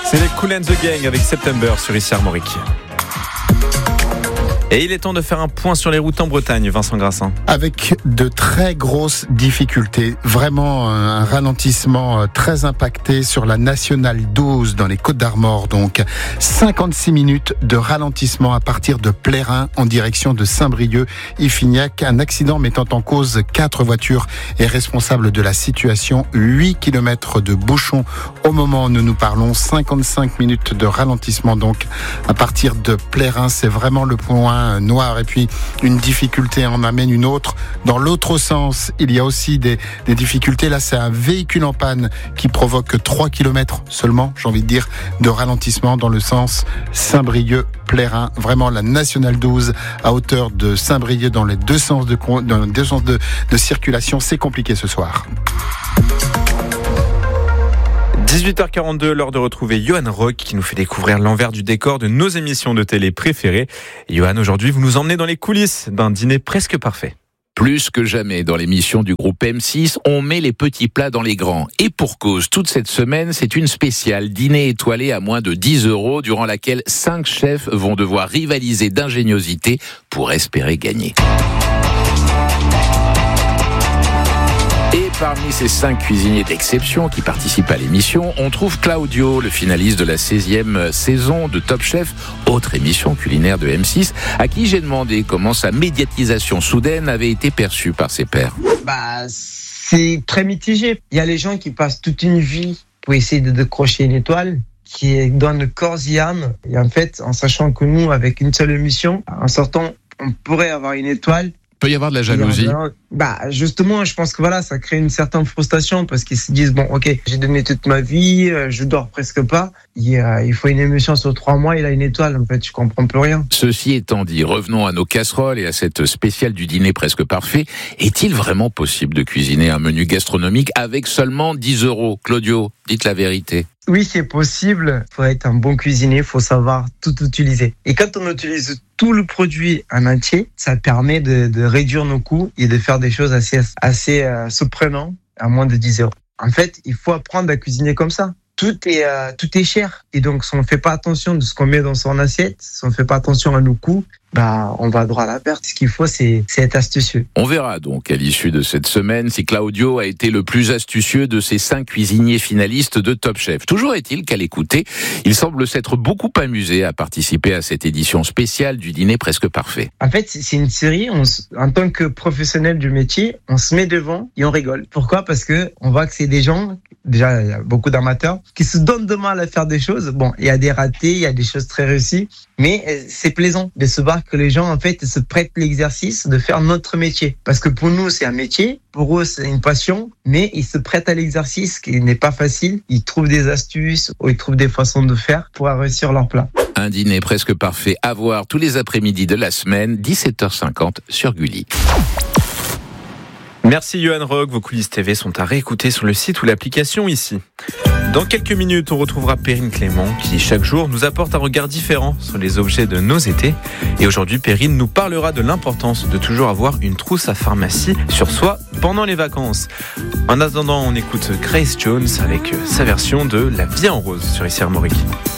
C'est les Kool and the Gang avec September sur ici Armorique. Et il est temps de faire un point sur les routes en Bretagne, Vincent Grassin. Avec de très grosses difficultés, vraiment un ralentissement très impacté sur la nationale 12 dans les Côtes-d'Armor. Donc 56 minutes de ralentissement à partir de Plérin en direction de Saint-Brieuc-Iffignac. Un accident mettant en cause 4 voitures est responsable de la situation. 8 km de bouchons au moment où nous nous parlons. 55 minutes de ralentissement donc à partir de Plérin. C'est vraiment le point noir, et puis une difficulté en amène une autre. Dans l'autre sens, il y a aussi des difficultés. Là, c'est un véhicule en panne qui provoque 3 km seulement, j'ai envie de dire, de ralentissement dans le sens Saint-Brieuc-Plérin. Vraiment la nationale 12 à hauteur de Saint-Brieuc dans les deux sens de circulation. C'est compliqué ce soir. 18h42, l'heure de retrouver Johan Rock qui nous fait découvrir l'envers du décor de nos émissions de télé préférées. Johan, aujourd'hui, vous nous emmenez dans les coulisses d'un dîner presque parfait. Plus que jamais dans l'émission du groupe M6, on met les petits plats dans les grands. Et pour cause, toute cette semaine, c'est une spéciale dîner étoilé à moins de 10 € durant laquelle 5 chefs vont devoir rivaliser d'ingéniosité pour espérer gagner. Et parmi ces 5 cuisiniers d'exception qui participent à l'émission, on trouve Claudio, le finaliste de la 16e saison de Top Chef, autre émission culinaire de M6, à qui j'ai demandé comment sa médiatisation soudaine avait été perçue par ses pairs. C'est très mitigé. Il y a les gens qui passent toute une vie pour essayer de décrocher une étoile, qui donnent corps et âme. Et en fait, en sachant que nous, avec une seule émission, en sortant, on pourrait avoir une étoile. Il peut y avoir de la jalousie. Justement, je pense que ça crée une certaine frustration parce qu'ils se disent, j'ai donné toute ma vie, je dors presque pas. Il faut une émission sur 3 mois, il a une étoile. En fait, je comprends plus rien. Ceci étant dit, revenons à nos casseroles et à cette spéciale du dîner presque parfait. Est-il vraiment possible de cuisiner un menu gastronomique avec seulement 10 €? Claudio, dites la vérité. Oui, c'est possible. Il faut être un bon cuisinier, il faut savoir tout utiliser. Et quand on utilise tout le produit en entier, ça permet de réduire nos coûts et de faire des choses assez surprenantes à moins de 10 €. En fait, il faut apprendre à cuisiner comme ça. Tout est cher. Et donc, si on ne fait pas attention de ce qu'on met dans son assiette, si on ne fait pas attention à nos coûts, on va droit à la perte. Ce qu'il faut, c'est être astucieux. On verra donc à l'issue de cette semaine si Claudio a été le plus astucieux de ces 5 cuisiniers finalistes de Top Chef. Toujours est-il qu'à l'écouter, il semble s'être beaucoup amusé à participer à cette édition spéciale du dîner presque parfait. En fait, c'est une série, en tant que professionnel du métier, on se met devant et on rigole. Pourquoi ? Parce que on voit que c'est des gens, déjà il y a beaucoup d'amateurs, qui se donnent de mal à faire des choses. Il y a des ratés, il y a des choses très réussies, mais c'est plaisant de se voir que les gens, en fait, se prêtent l'exercice de faire notre métier. Parce que pour nous, c'est un métier, pour eux, c'est une passion, mais ils se prêtent à l'exercice qui n'est pas facile. Ils trouvent des astuces ou ils trouvent des façons de faire pour réussir leur plat. Un dîner presque parfait à voir tous les après-midi de la semaine, 17h50 sur Gulli. Merci Johan Rock, vos coulisses TV sont à réécouter sur le site ou l'application ici. Dans quelques minutes, on retrouvera Perrine Clément qui, chaque jour, nous apporte un regard différent sur les objets de nos étés. Et aujourd'hui, Perrine nous parlera de l'importance de toujours avoir une trousse à pharmacie sur soi pendant les vacances. En attendant, on écoute Grace Jones avec sa version de La vie en rose sur ici Armorique.